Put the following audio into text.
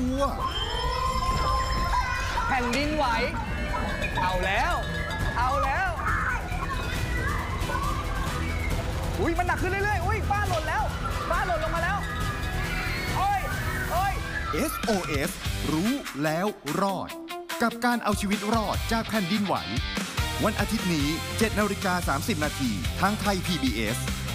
วแผ่นดินไหวเอาแล้วอุ้ยมันหนักขึ้นเรื่อยๆอุ้ยบ้านหล่นแล้วบ้านหล่นลงมาแล้วโอ้ย SOS รู้แล้วรอดกับการเอาชีวิตรอดจากแผ่นดินไหววันอาทิตย์นี้ 7:30 น.ทางไทย PBS